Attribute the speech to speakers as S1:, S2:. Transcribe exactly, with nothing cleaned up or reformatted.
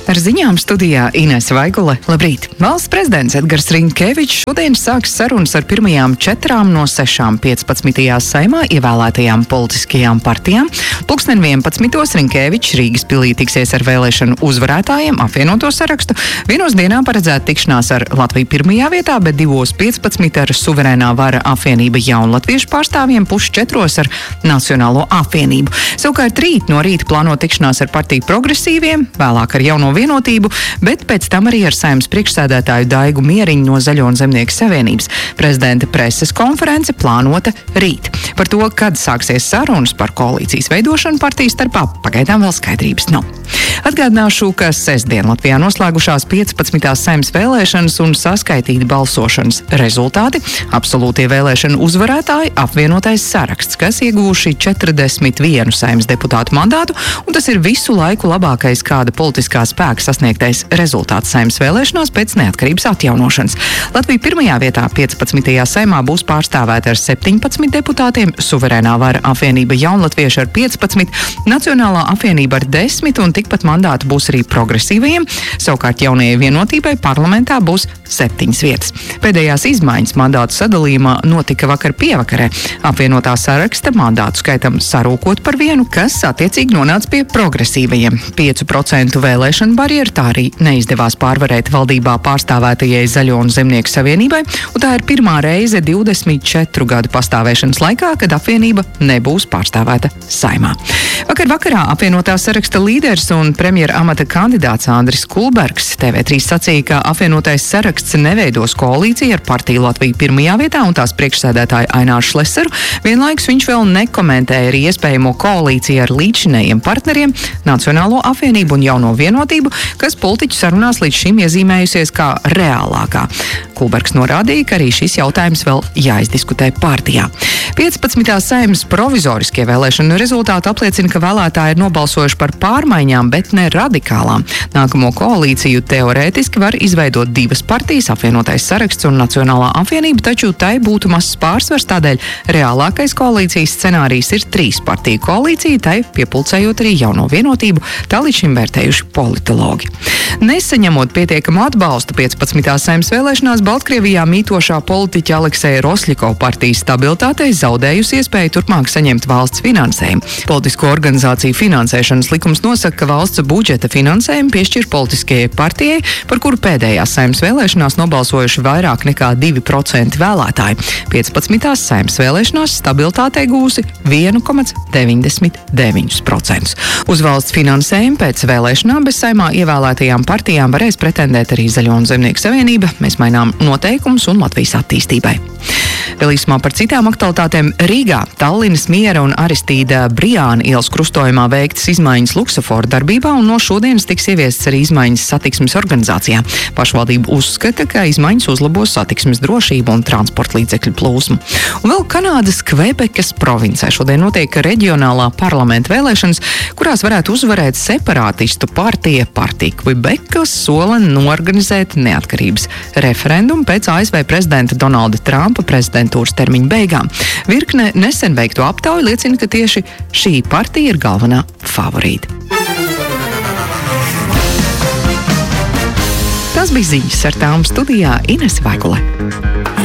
S1: Ar ziņām studijā Inese Vaigule. Labrīt! Valsts prezidents Edgars Rinkevičs šodien sāks sarunas ar pirmajām četrām no sešām piecpadsmitajā Saeimā ievēlētajām politiskajām partijām. Pulksten vienpadsmitos Rinkevičs Rīgas pilī tiksies ar vēlēšanu uzvarētājiem apvienoto sarakstu. Vienos dienā paredzēta tikšanās ar Latviju pirmajā vietā, bet divos piecpadsmit ar Suverēnā vara apvienība Jaunlatviešu pārstāvjiem, pusčetros ar Nacionālo apvienību. Savukārt rīt no rīta plāno tikšanās ar partiju progresīviem, vēlāk ar Jauno vienotību, bet pēc tam arī ar Saeimas priekšsēdētāju Daigu Mieriņu no Zaļo un Zemnieku savienības. Prezidenta preses konference plānota rīt. Par to, kad sāksies sarunas par koalīcijas veidošanu partiju starpā, pagaidām vēl skaidrības nav. Atgādināšu, ka sestdien Latvijā noslēgušās piecpadsmitās Saeimas vēlēšanas un saskaitīti balsošanas rezultāti. Absolūtie vēlēšanu uzvarētāji apvienotais saraksts, kas ieguvuši četrdesmit vienu Saeimas deputātu mandātu, un tas ir visu laiku labākais kāda politiskā spēka sasniegtais rezultāts Saeimas vēlēšanās pēc neatkarības atjaunošanas. Latvija pirmajā vietā piecpadsmitajā Saeimā būs pārstāvēta ar septiņpadsmit deputātiem, Suverēnā vara apvienība Jaunlatvieši ar piecpadsmit, Nacionālā apvienība ar desmit un tikpat mandātu būs arī progresīvajiem. Savukārt Jaunajai vienotībai parlamentā būs septiņas vietas. Pēdējās izmaiņas mandātu sadalījumā notika vakar pievakarē. Apvienotā saraksta mandātu skaitam sarūkot par vienu, kas attiecīgi nonāca pie progresīvajiem. pieci procenti vēlēšanu barjeru tā arī neizdevās pārvarēt valdībā pārstāvētajai Zaļo un Zemnieku savienībai, un tā ir pirmā reize divdesmit četru gadu pastāvēšanas laikā, kad apvienība nebūs pārstāvēta Saeimā. Vakar vakarā apvienotā saraksta līderis un premjera amata kandidāts Andris Kulbergs T V trīs sacīja, ka apvienotais saraksts neveidos koalīciju ar partiju Latviju pirmajā vietā un tās priekšsēdētāju Aināru Šlesaru. Vienlaikus viņš vēl nekomentēja arī iespējamo koalīciju ar līdzinējiem partneriem Nacionālo apvienību un Jauno vienotību, kas politiķu sarunās līdz šim iezīmējusies kā reālākā. Kulbergs norādīja, ka arī šis jautājums vēl jāizdiskutē partijā. piecpadsmitās Saeimas provizoriskie vēlēšanu rezultāti apliecina, ka vēlētāji ir nobalsojuši par pārmaiņām, bet ne radikālām. Nākamo koalīciju teorētiski var izveidot divas partijas, apvienotais saraksts un Nacionālā apvienība, taču tai būtu mazs pārsvars, tādēļ reālākais koalīcijas scenārijs ir trīs partiju koalīcija, tai piepulcējot arī Jauno vienotību, tā līdz šim vērtējuši politologi. Nesaņemot pietiekamu atbalstu piecpadsmitās Saeimas vēlēšanās, Baltkrievijā mītošā politiķa Alekseja Rosļikova partija Stabilitātei zaudējusi iespēju turpmāk saņemt valsts finansējumu. Politisko organizāciju finansēšanas likums nosaka, ka valsts budžeta finansējumu piešķir politiskajai partijai, par kuru pēdējās Saeimas vēlēšanās nobalsojuši vairāk nekā divi procenti vēlētāji. piecpadsmitās Saeimas vēlēšanās Stabilitātei gūsi viens komats deviņdesmit deviņi procenti. Uz valsts finansējumu pēc vēlēšanām bez Saeimā ievēlētajām partijām varēs pretendēt arī Zaļo un Zemnieku savienība. Mēs mainām noteikumus un Latvijas attīstībai. Vēl īsumā par citām aktualitātēm. Rīgā, Tallinas Miera un Aristīda Brijāna ielas krustojumā veiktas izmaiņas luksusafora darbībā, un no šodienas tiks ieviestas arī izmaiņas satiksmes organizācijā. Pašvaldība uzskata, ka izmaiņas uzlabos satiksmes drošību un transporta līdzekļu plūsmu. Un vēl Kanādas Kvebekas provincē šodien notiek reģionālā parlamenta vēlēšanas, kurās varētu uzvarēt separātistu partija Partija Kvebekas sola norganizēt neatkarības referendumu pēc A S V prezidenta Donalda Trumpa prezidentūras termiņa beigām. Virkne nesen veikto aptauju liecina, ka tieši šī partija ir galvenā favorīta. Tas bija ziņas, ar tām studijā Inese Vaigule.